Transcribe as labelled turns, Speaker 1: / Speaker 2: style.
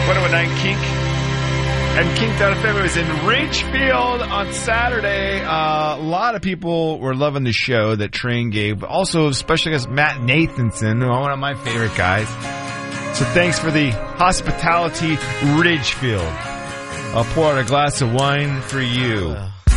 Speaker 1: 101.9 Kink. And Kink.fm was in Ridgefield on Saturday. A lot of people were loving the show that Train gave. Also, special guest Matt Nathanson, one of my favorite guys. So thanks for the hospitality, Ridgefield. I'll pour out a glass of wine for you.